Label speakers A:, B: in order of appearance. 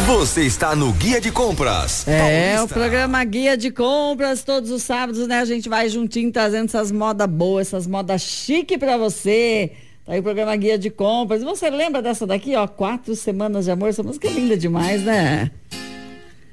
A: Você está no Guia de Compras.
B: É, o programa Guia de Compras, todos os sábados, né? A gente vai juntinho trazendo essas modas boas, essas modas chique pra você. Tá aí o programa Guia de Compras. Você lembra dessa daqui, ó? 4 Semanas de Amor. Essa música é linda demais, né?